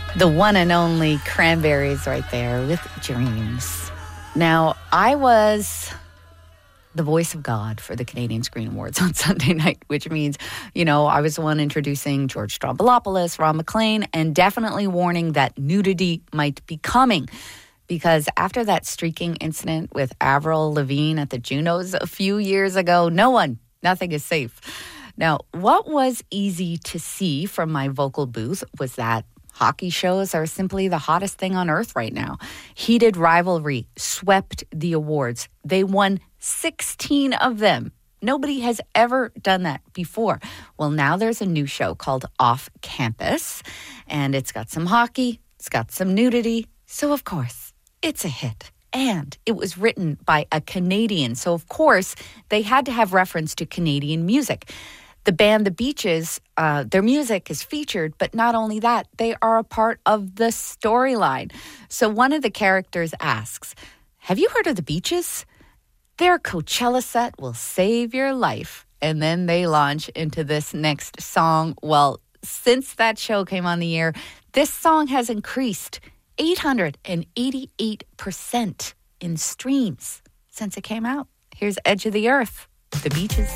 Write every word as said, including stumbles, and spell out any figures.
The one and only Cranberries right there with Dreams. Now, I was the voice of God for the Canadian Screen Awards on Sunday night, which means, you know, I was the one introducing George Stroumboulopoulos, Ron MacLean, and definitely warning that nudity might be coming. Because after that streaking incident with Avril Lavigne at the Junos a few years ago, no one, nothing is safe. Now, what was easy to see from my vocal booth was that hockey shows are simply the hottest thing on earth right now. Heated rivalry swept the awards. They won sixteen of them. Nobody has ever done that before. Well, now there's a new show called Off Campus, and it's got some hockey, it's got some nudity, so of course, it's a hit. And it was written by a Canadian, so of course, they had to have reference to Canadian music. The band The Beaches, uh, their music is featured, but not only that, they are a part of the storyline. So one of the characters asks, "Have you heard of The Beaches? Their Coachella set will save your life." And then they launch into this next song. Well, since that show came on the air, this song has increased eight hundred eighty-eight percent in streams since it came out. Here's Edge of the Earth, The Beaches.